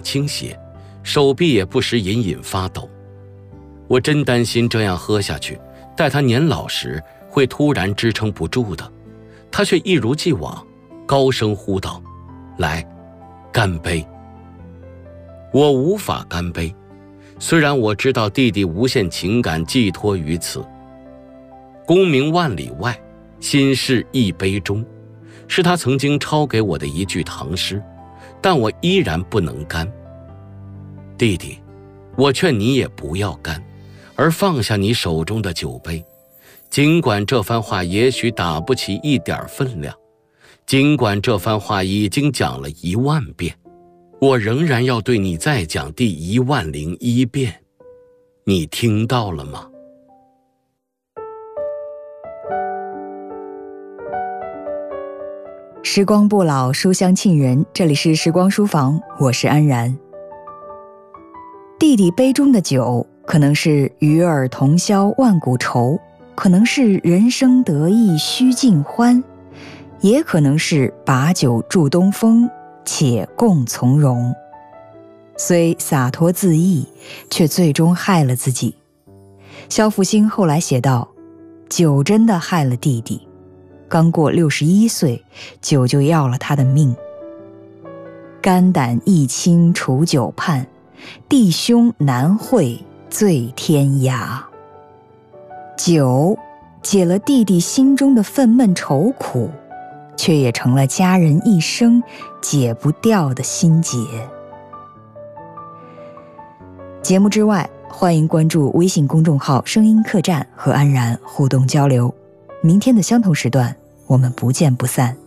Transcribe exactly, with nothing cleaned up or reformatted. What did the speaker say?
倾斜，手臂也不时隐隐发抖。我真担心这样喝下去，待他年老时会突然支撑不住的。他却一如既往高声呼道：来，干杯。我无法干杯，虽然我知道弟弟无限情感寄托于此。功名万里外，心事一杯中，是他曾经抄给我的一句唐诗，但我依然不能干。弟弟，我劝你也不要干，而放下你手中的酒杯。尽管这番话也许打不起一点分量，尽管这番话已经讲了一万遍，我仍然要对你再讲第一万零一遍。你听到了吗？ 时光不老，书香沁人，这里是时光书房，我是安然。弟弟杯中的酒，可能是与尔同销万古愁，可能是人生得意须尽欢，也可能是把酒祝东风，且共从容。虽洒脱自意，却最终害了自己。萧复兴后来写道，酒真的害了弟弟，刚过六十一岁，酒就要了他的命。肝胆一清除酒畔，弟兄难会醉天涯。酒解了弟弟心中的愤懑愁苦，却也成了家人一生解不掉的心结。节目之外，欢迎关注微信公众号声音客栈和安然互动交流。明天的相同时段，我们不见不散。